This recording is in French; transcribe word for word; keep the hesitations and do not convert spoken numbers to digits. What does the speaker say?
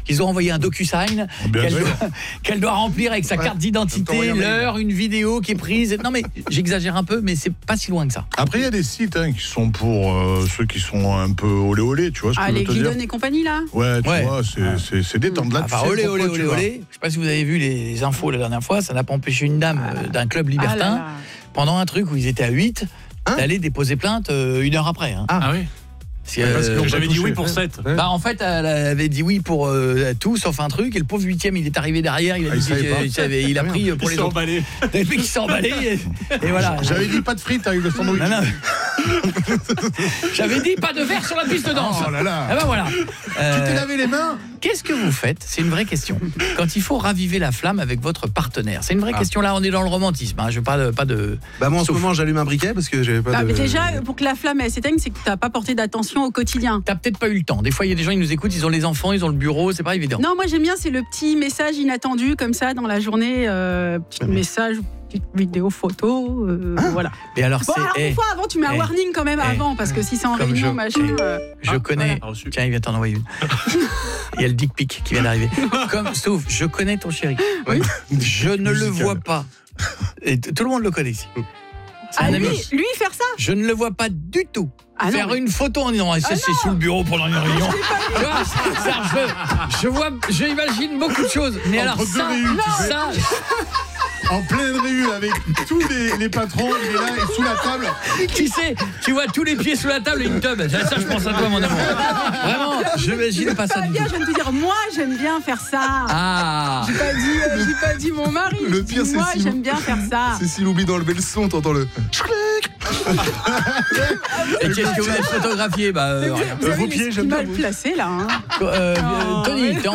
qu'ils ont envoyé un DocuSign qu'elle doit, qu'elle doit remplir avec sa ouais, carte d'identité, l'heure, une vidéo qui est prise. Non mais j'exagère un peu, mais c'est pas si loin que ça. Après il y a des sites hein, qui sont pour euh, ceux qui sont un peu olé olé, tu vois ce ah, que je veux les te dire. Guidon et compagnie là. Ouais, tu ouais. vois, c'est ah. c'est c'est détente là. Enfin, olé olé olé olé. Je sais pas si vous avez vu les infos la dernière fois, ça n'a pas empêché une dame ah. d'un club libertin ah là là. pendant un truc où ils étaient à huit hein d'aller déposer plainte euh, une heure après. Hein. Ah. ah oui. Si, euh, Parce que j'avais dit oui pour sept. Ouais. Bah en fait elle avait dit oui pour euh, tout sauf un truc et le pauvre huitième il est arrivé derrière, il a, ah, dit il, il, savait, il a ah, pris pour il les autres. Emballé. Et puis il s'est emballé et, et voilà. J'avais dit pas de frites avec le sandwich. Non, non. J'avais dit pas de verre sur la piste de danse. Oh là là. Ah ben voilà. Euh, tu t'es lavé les mains. Qu'est-ce que vous faites? C'est une vraie question. Quand il faut raviver la flamme avec votre partenaire, c'est une vraie ah. question. Là, on est dans le romantisme. Hein. Je veux pas de, pas de. Bah moi en Sauf. ce moment, j'allume un briquet parce que j'avais pas. Ah, de... mais déjà, pour que la flamme elle s'éteigne, c'est que t'as pas porté d'attention au quotidien. T'as peut-être pas eu le temps. Des fois, il y a des gens qui nous écoutent, ils ont les enfants, ils ont le bureau, c'est pas évident. Non, moi j'aime bien, c'est le petit message inattendu comme ça dans la journée, euh, petit ah, message. Vidéo, photo, euh, ah. voilà. Et alors, bon, c'est, alors eh, une fois avant, tu mets un eh, warning quand même eh, avant, parce que si c'est en réunion, je, machin. Eh, euh, je ah, connais. Voilà. Tiens, il vient t'en envoyer une. Il y a le dick pic qui vient d'arriver. Comme, sauf, je connais ton chéri. Oui. Je ne le vois pas. Et tout le monde le connaît ici. Ah, lui, lui faire ça? Je ne le vois pas du tout. Ah faire non, une photo en disant ah, ça ah c'est sous le bureau pendant une réunion. je, je vois, j'imagine beaucoup de choses. Mais entre alors ça, réus, non, ça en pleine réunion avec tous les, les patrons, il est là et sous la table. Tu sais, tu vois tous les pieds sous la table et une tub. Ça, je pense à toi, mon amour. Vraiment, je n'imagine pas ça. Pas bien, je viens de te dire, moi, j'aime bien faire ça. Ah. J'ai pas dit, euh, j'ai pas dit mon mari. Le pire, c'est moi, si j'aime bien faire ça. C'est s'il oublie d'enlever le son, t'entends le. Et qu'est-ce que vous avez photographié? Bah, euh, rien. Vous avez vos pieds, j'aime mal placé là. Hein. Euh, oh, Tony, t'es en